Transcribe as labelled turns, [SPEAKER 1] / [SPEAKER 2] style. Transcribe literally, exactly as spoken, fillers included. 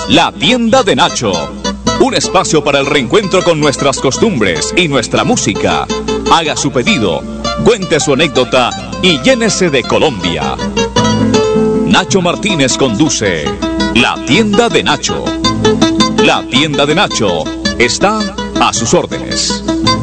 [SPEAKER 1] La Tienda de Nacho. Un espacio para el reencuentro con nuestras costumbres y nuestra música. Haga su pedido, cuente su anécdota y llénese de Colombia. Nacho Martínez conduce La Tienda de Nacho. La Tienda de Nacho está a sus órdenes.